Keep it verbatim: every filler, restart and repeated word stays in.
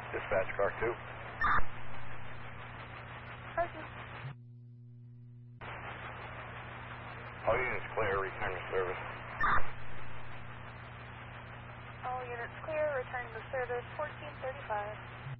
Dispatch car two. Present. All units clear, return to service. All units clear, return to service fourteen thirty-five.